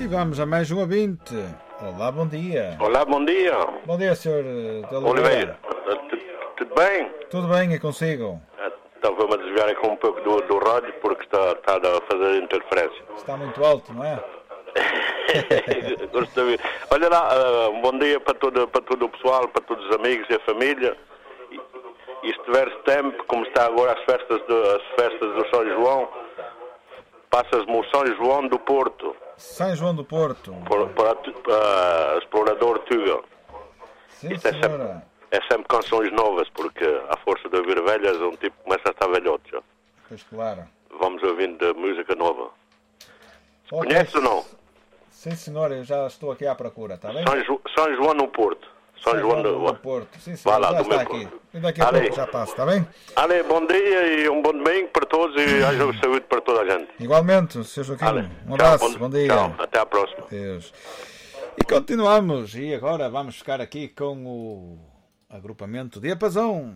E vamos a mais um ouvinte. Olá, bom dia. Olá, bom dia. Bom dia, Sr. de Oliveira. Tudo bem? Tudo bem, e consigo? Estava-me a desviar aqui um pouco do rádio porque está a fazer interferência. Está muito alto, não é? Gosto de ouvir. Olha lá, um bom dia para todo o pessoal, para todos os amigos e a família. E se tiver tempo, como está agora as festas do São João, passas-me o São João do Porto. São João do Porto. Para explorador Tuga. Sim, Isto senhora. é sempre canções novas, porque à força de ouvir velhas, um tipo começa a estar velhote já. Pois claro. Vamos ouvindo música nova. Ok. Conhece ou não? Sim, senhora, eu já estou aqui à procura, está bem? São João no Porto. São João do Porto. Sim, Vá lá, já do está meu aqui. Porto. E daqui a pouco já passa, está bem? Ale, bom dia e um bom domingo para todos e haja saúde para toda a gente. Igualmente, Sr. Joaquim. Ale, Um tchau, abraço, bom dia. Tchau, até à próxima. Deus. E continuamos, e agora vamos ficar aqui com o agrupamento Diapasão.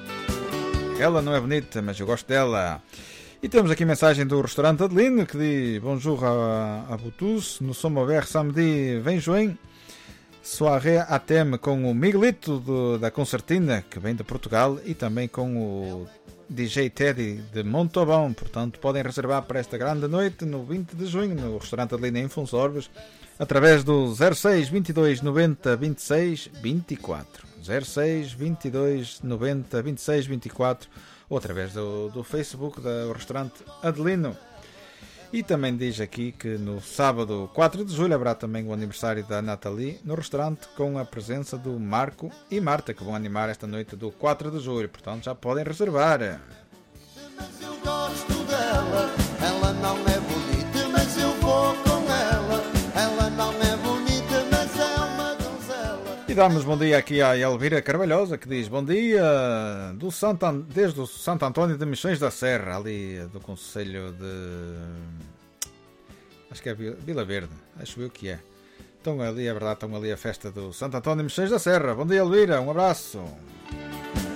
Ela não é bonita, mas eu gosto dela. E temos aqui mensagem do restaurante Adelino que diz: Bonjour à vous tous, nous sommes vers samedi 20 juin, soirée à thème com o Miguelito da Concertina, que vem de Portugal, e também com o DJ Teddy de Montauban. Portanto, podem reservar para esta grande noite no 20 de junho no restaurante Adelino em Fonsorbes, através do 06 22 90 26 24. 06 22 90 26 24, ou através do Facebook do restaurante Adelino. E também diz aqui que no sábado 4 de julho haverá também o aniversário da Nathalie no restaurante, com a presença do Marco e Marta, que vão animar esta noite do 4 de julho. Portanto, já podem reservar. Mas eu gosto dela, ela não é bonita, mas eu vou com ela. Ela não é bonita, mas é uma donzela. E damos bom dia aqui à Elvira Carvalhosa, que diz: bom dia desde o Santo António de Missões da Serra, ali do concelho de... acho que é Vila Verde, acho eu que é. Estão ali, é verdade, estão ali a festa do Santo António de Missões da Serra. Bom dia, Elvira, um abraço.